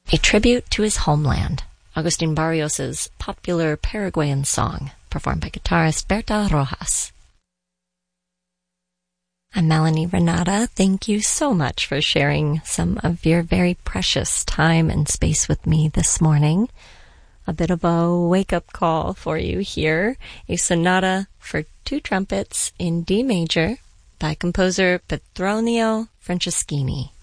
A tribute to his homeland, Agustin Barrios's popular Paraguayan song, performed by guitarist Berta Rojas. I'm Melanie Renata. Thank you so much for sharing some of your very precious time and space with me this morning. A bit of a wake-up call for you here. A sonata for 2 trumpets in D major by composer Petronio Franceschini.